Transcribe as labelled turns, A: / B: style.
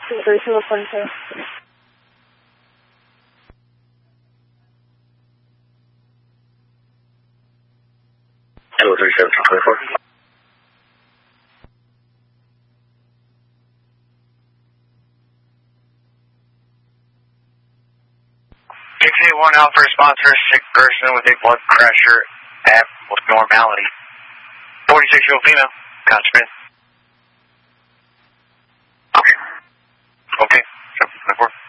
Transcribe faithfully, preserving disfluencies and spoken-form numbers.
A: two three two one two.
B: two three seven two four.
C: six eight one Alpha response for a sick person with a blood pressure at normality. forty-six year old female. Constant. Okay. Okay. seven two four.